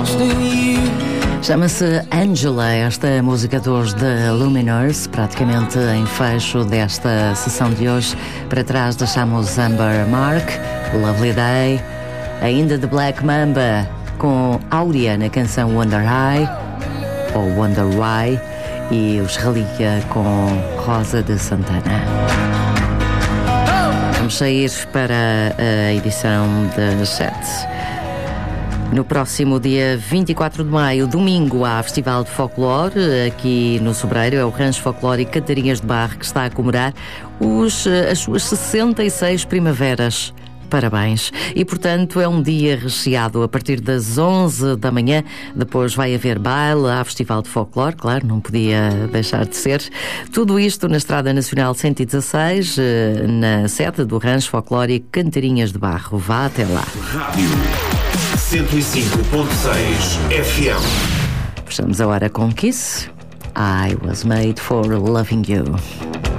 Chama-se Angela, esta música dos The Lumineers, praticamente em fecho desta sessão de hoje. Para trás deixamos Amber Mark, Lovely Day, ainda The Black Mamba com Áurea na canção Wonder High ou Wonder Why, e os Relíquia com Rosa de Santana. Vamos sair para a edição das 7. No próximo dia 24 de maio, domingo, há Festival de Folclore aqui no Sobreiro. É o Rancho Folclórico Cantarinhas de Barro que está a comemorar as suas 66 primaveras. Parabéns. E, portanto, é um dia recheado a partir das 11 da manhã. Depois vai haver baile, há Festival de Folclore, claro, não podia deixar de ser. Tudo isto na Estrada Nacional 116, na sede do Rancho Folclórico Cantarinhas de Barro. Vá até lá. Rádio 105.6 FM. Fechamos a hora com Kiss. I was made for loving you.